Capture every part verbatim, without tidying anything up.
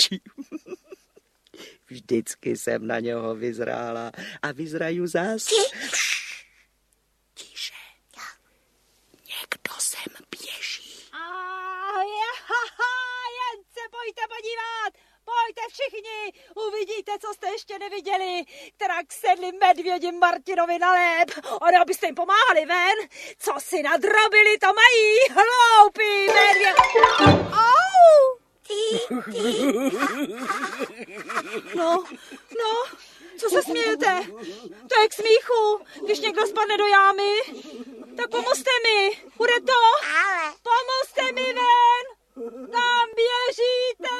běží. Vždycky jsem na něho vyzrála a vyzraju zás. Tiše. Někdo sem běží. A jen se pojďte podívat. Pojďte všichni, uvidíte, co jste ještě neviděli, která sedli medvědi Martinovi na lép. Ono byste jim pomáhali ven. Co si nadrobili, to mají, hloupí medvěd. Au! No, no, co se smějete? To je k smíchu, když někdo spadne do jámy. Tak pomozte mi, bude to? Pomozte mi ven, kam běžíte?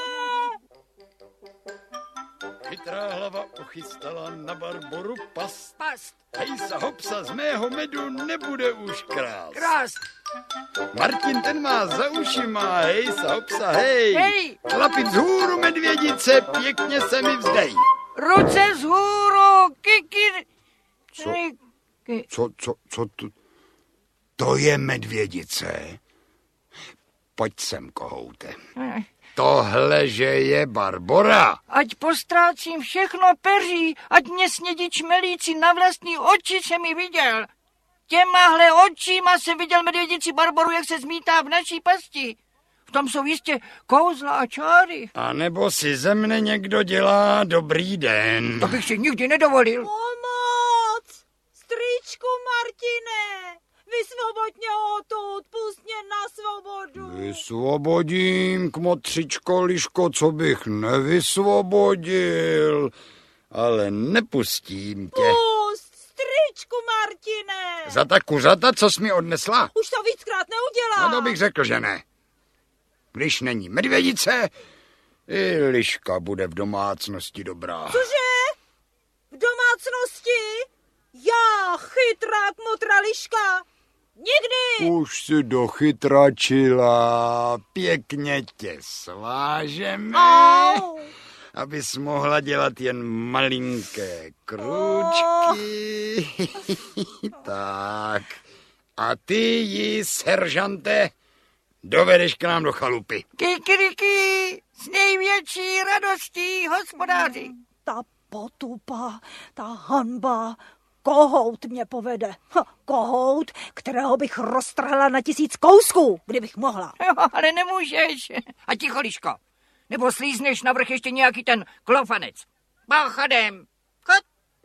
Chytrá hlava uchystala na Barboru past. Past. Hejsa hopsa, z mého medu nebude už krást. Krást. Martin ten má za ušima, hejsa hopsa, hej. Hej. Chlapi vzhůru medvědice, pěkně se mi vzdej. Ruce vzhůru, kikir. Co, co, co, co to? To je medvědice. Pojď sem, kohoute. Tohle, že je Barbora. Ať postrácím všechno peří, ať mě snědí čmelíci, na vlastní oči jsem mi viděl. Těmahle očima jsem viděl medvědici Barboru, jak se zmítá v naší pasti. V tom jsou jistě kouzla a čáry. A nebo si ze mne někdo dělá dobrý den. To bych si nikdy nedovolil. Pomoc! Strýčku Martine! Vysvoboď mě odtud, pust mě na svobodu. Vysvobodím, kmotřičko, liško, co bych nevysvobodil. Ale nepustím tě. Pust, strýčku Martine! Za ta kuřata, co jsi mi odnesla? Už to víckrát neudělám. No to bych řekl, že ne. Když není medvědice, i liška bude v domácnosti dobrá. Cože? V domácnosti? Já, chytrá kmotra liška? Nikdy! Už si dochytračila, pěkně tě svážeme, Au. abys mohla dělat jen malinké krůčky. Tak. A ty ji, seržante, dovedeš k nám do chalupy. Kikiriky, s největší radostí, hospodáři. Ta potupa, ta hanba, kohout mě povede. Ha, kohout, kterého bych roztrhla na tisíc kousků, kdybych mohla. Jo, ale nemůžeš. A ticho, liško. Nebo slízneš navrch ještě nějaký ten klofanec. Báchadem.